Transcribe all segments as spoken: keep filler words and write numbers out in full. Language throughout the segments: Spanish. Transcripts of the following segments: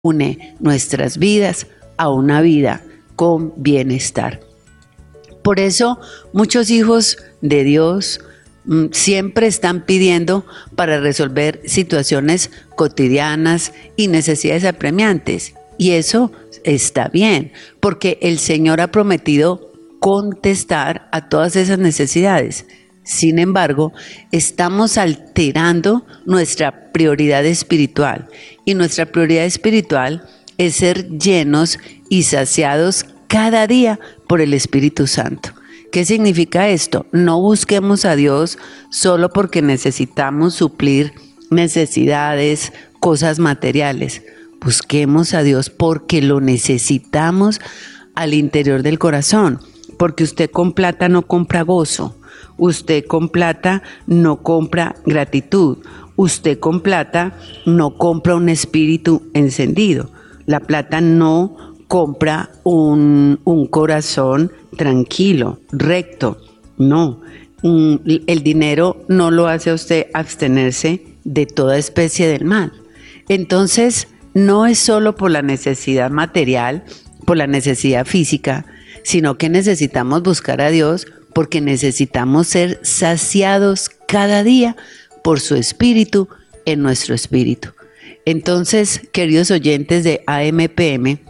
une nuestras vidas a una vida con bienestar. Por eso muchos hijos de Dios mm, siempre están pidiendo para resolver situaciones cotidianas y necesidades apremiantes. Y eso está bien, porque el Señor ha prometido contestar a todas esas necesidades. Sin embargo, estamos alterando nuestra prioridad espiritual, y nuestra prioridad espiritual es ser llenos y saciados cada día por el Espíritu Santo. ¿Qué significa esto? No busquemos a Dios solo porque necesitamos suplir necesidades, cosas materiales. Busquemos a Dios porque lo necesitamos al interior del corazón, porque usted con plata no compra gozo. Usted con plata no compra gratitud. Usted con plata no compra un espíritu encendido. La plata no compra un, un corazón tranquilo, recto. No. El dinero no lo hace a usted abstenerse de toda especie del mal. Entonces, no es solo por la necesidad material, por la necesidad física, sino que necesitamos buscar a Dios porque necesitamos ser saciados cada día por su espíritu en nuestro espíritu. Entonces, queridos oyentes de A M P M,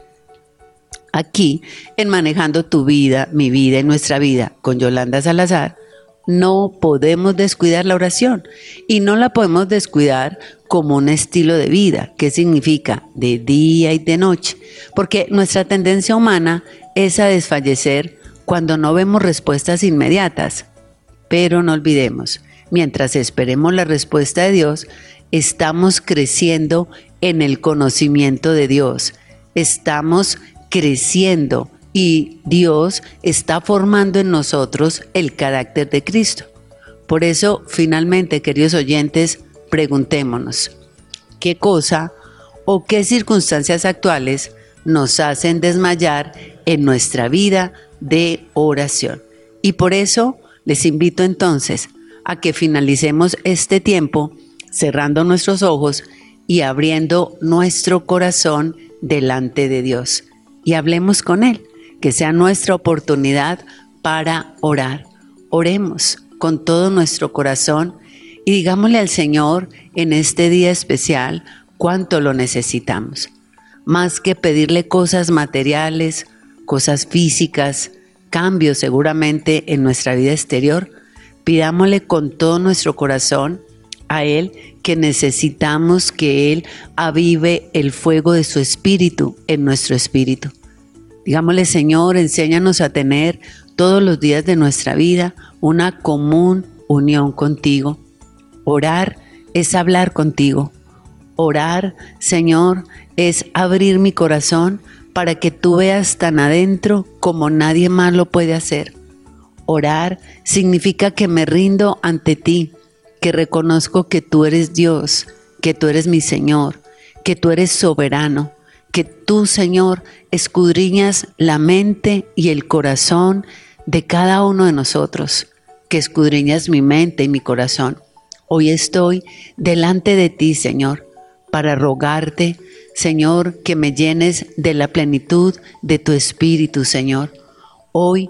aquí en Manejando tu Vida, mi vida y nuestra vida con Yolanda Salazar, no podemos descuidar la oración, y no la podemos descuidar como un estilo de vida. ¿Qué significa? De día y de noche, porque nuestra tendencia humana es a desfallecer cuando no vemos respuestas inmediatas. Pero no olvidemos, mientras esperemos la respuesta de Dios, estamos creciendo en el conocimiento de Dios, estamos creciendo y Dios está formando en nosotros el carácter de Cristo. Por eso, finalmente, queridos oyentes, preguntémonos, ¿qué cosa o qué circunstancias actuales nos hacen desmayar en nuestra vida de oración? Y por eso les invito entonces a que finalicemos este tiempo cerrando nuestros ojos y abriendo nuestro corazón delante de Dios, y hablemos con Él, que sea nuestra oportunidad para orar. Oremos con todo nuestro corazón y digámosle al Señor en este día especial cuánto lo necesitamos. Más que pedirle cosas materiales, cosas físicas, cambios seguramente en nuestra vida exterior, pidámosle con todo nuestro corazón a Él que necesitamos que Él avive el fuego de su espíritu en nuestro espíritu. Digámosle, Señor, enséñanos a tener todos los días de nuestra vida una común unión contigo. Orar es hablar contigo. Orar, Señor, es abrir mi corazón para que tú veas tan adentro como nadie más lo puede hacer. Orar significa que me rindo ante ti, que reconozco que tú eres Dios, que tú eres mi Señor, que tú eres soberano, que tú, Señor, escudriñas la mente y el corazón de cada uno de nosotros, que escudriñas mi mente y mi corazón. Hoy estoy delante de ti, Señor, para rogarte, Señor, que me llenes de la plenitud de tu Espíritu, Señor. Hoy,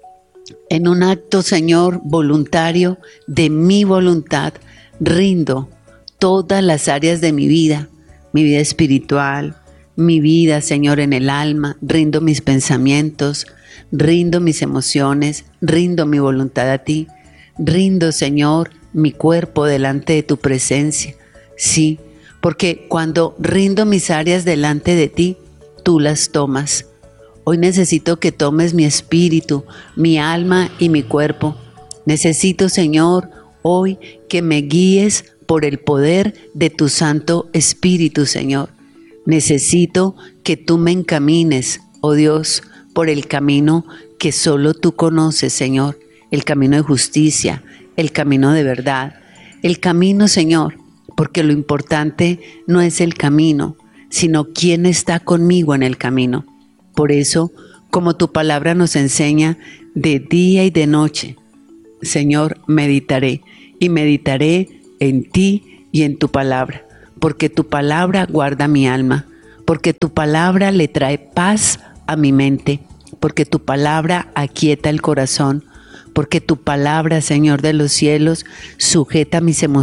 en un acto, Señor, voluntario de mi voluntad, rindo todas las áreas de mi vida, mi vida espiritual, mi vida, Señor, en el alma, rindo mis pensamientos, rindo mis emociones, rindo mi voluntad a ti, rindo, Señor, mi cuerpo delante de tu presencia. Sí, porque cuando rindo mis áreas delante de ti, tú las tomas. Hoy necesito que tomes mi espíritu, mi alma y mi cuerpo. Necesito, Señor, hoy que me guíes por el poder de tu Santo Espíritu, Señor. Necesito que tú me encamines, oh Dios, por el camino que solo tú conoces, Señor. El camino de justicia, el camino de verdad. El camino, Señor, porque lo importante no es el camino, sino quién está conmigo en el camino. Por eso, como tu palabra nos enseña, de día y de noche, Señor, meditaré y meditaré en ti y en tu palabra, porque tu palabra guarda mi alma, porque tu palabra le trae paz a mi mente, porque tu palabra aquieta el corazón, porque tu palabra, Señor de los cielos, sujeta mis emociones